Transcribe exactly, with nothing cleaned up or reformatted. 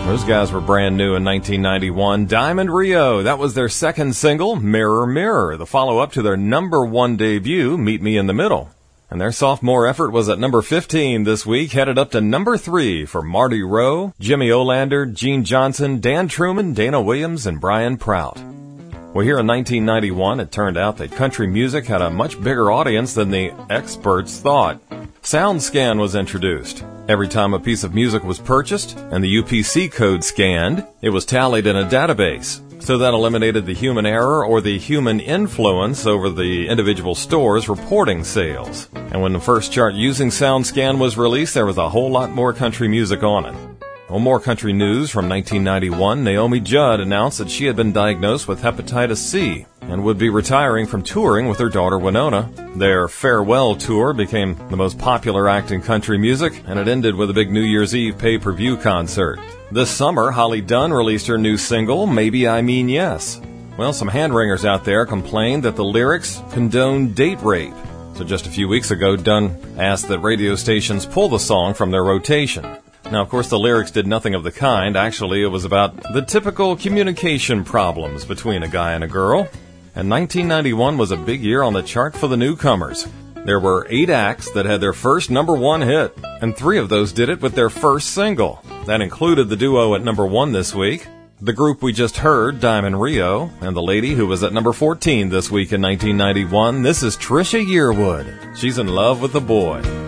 Those guys were brand new in nineteen ninety-one. Diamond Rio, that was their second single, Mirror Mirror, the follow-up to their number one debut, Meet Me in the Middle. And their sophomore effort was at number fifteen this week, headed up to number three for Marty Rowe, Jimmy Olander, Gene Johnson, Dan Truman, Dana Williams, and Brian Prout. Well, here in nineteen ninety-one, it turned out that country music had a much bigger audience than the experts thought. SoundScan was introduced. Every time a piece of music was purchased and the U P C code scanned, it was tallied in a database. So that eliminated the human error or the human influence over the individual stores reporting sales. And when the first chart using SoundScan was released, there was a whole lot more country music on it. Well, more country news from nineteen ninety-one. Naomi Judd announced that she had been diagnosed with hepatitis C and would be retiring from touring with her daughter Winona. Their farewell tour became the most popular act in country music, and it ended with a big New Year's Eve pay-per-view concert. This summer, Holly Dunn released her new single, Maybe I Mean Yes. Well, some hand-wringers out there complained that the lyrics condone date rape. So just a few weeks ago, Dunn asked that radio stations pull the song from their rotation. Now, of course, the lyrics did nothing of the kind. Actually, it was about the typical communication problems between a guy and a girl. And nineteen ninety-one was a big year on the chart for the newcomers. There were eight acts that had their first number one hit, and three of those did it with their first single. That included the duo at number one this week, the group we just heard, Diamond Rio, and the lady who was at number fourteen this week in nineteen ninety-one. This is Trisha Yearwood. She's in love with the boy.